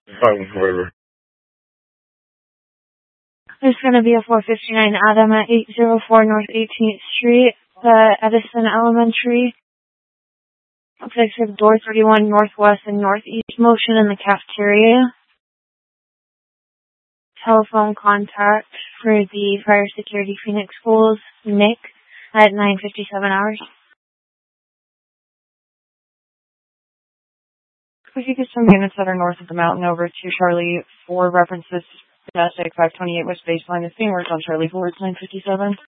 Whatever. There's going to be a 459 Adam at 804 North 18th Street, the Edison Elementary. Looks like there's door 31 Northwest and Northeast motion in the cafeteria. Telephone contact for the Fire Security Phoenix Schools, Nick, at 9:57 hours. If you could send units that are north of the mountain over to Charlie for references domestic 528 West Baseline is being worked on Charlie Ford's 957.